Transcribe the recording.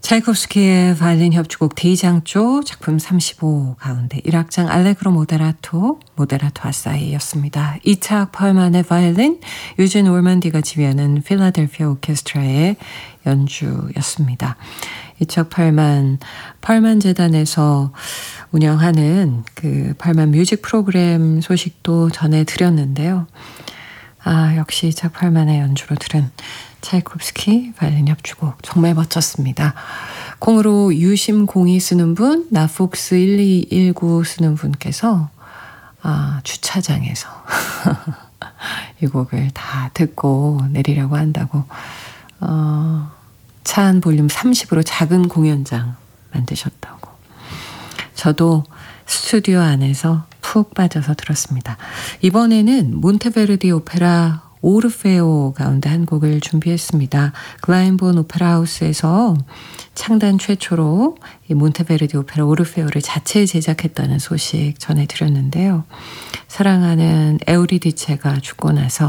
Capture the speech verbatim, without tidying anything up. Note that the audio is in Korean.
차이콥스키의 바이올린 협주곡 대장조 작품 삼십오 가운데 일 악장 알레그로 모데라토, 모데라토 아사이였습니다. 이차악 펄만의 바이올린, 유진 올만디가 지휘하는 필라델피아 오케스트라의 연주였습니다. 이차악 펄만, 펄만 재단에서 운영하는 그 펄만 뮤직 프로그램 소식도 전해드렸는데요. 아, 역시 이차악 펄만의 연주로 들은 차이콥스키 바이올린 협주곡 정말 멋졌습니다. 콩으로 유심공이 쓰는 분, 나폭스 일이일구 쓰는 분께서 아, 주차장에서 이 곡을 다 듣고 내리려고 한다고 어, 차 안 볼륨 삼십으로 작은 공연장 만드셨다고. 저도 스튜디오 안에서 푹 빠져서 들었습니다. 이번에는 몬테베르디 오페라 오르페오 가운데 한 곡을 준비했습니다. 글라인본 오페라 하우스에서 창단 최초로 이 몬테베르디 오페라 오르페오를 자체 제작했다는 소식 전해드렸는데요. 사랑하는 에우리디체가 죽고 나서